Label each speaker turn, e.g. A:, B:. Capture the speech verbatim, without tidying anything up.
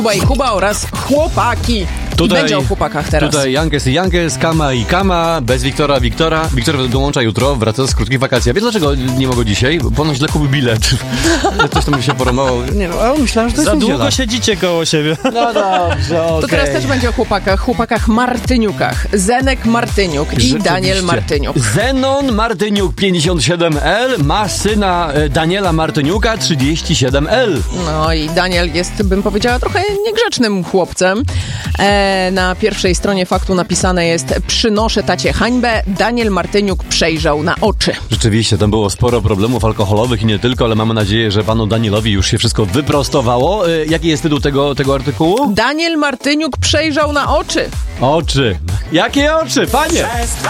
A: Kuba i Kuba oraz chłopaki.
B: Tutaj,
A: I będzie o chłopakach teraz.
B: Tutaj Jankes i Jankes, Kama i Kama, bez Wiktora Wiktora. Wiktor dołącza jutro, wraca z krótkich wakacji. A wiesz dlaczego nie mogę dzisiaj? Ponoć źle kupił bilet. Coś tam mi się poromało. Nie no, ale myślałem, że to jest
C: Za
B: niedziela.
C: długo siedzicie koło siebie.
B: No dobrze, okej.
A: To teraz też będzie o chłopakach, chłopakach Martyniukach. Zenek Martyniuk i Daniel Martyniuk.
B: Zenon Martyniuk pięćdziesiąt siedem L ma syna e, Daniela Martyniuka trzydzieści siedem L.
A: No i Daniel jest, bym powiedziała, trochę niegrzecznym chłopcem. E, na pierwszej stronie faktu napisane jest: przynoszę tacie hańbę, Daniel Martyniuk przejrzał na oczy.
B: Rzeczywiście, tam było sporo problemów alkoholowych i nie tylko, ale mamy nadzieję, że panu Danielowi już się wszystko wyprostowało. E, jaki jest tytuł tego, tego artykułu?
A: Daniel Martyniuk przejrzał na oczy.
B: Oczy. Jakie oczy, panie?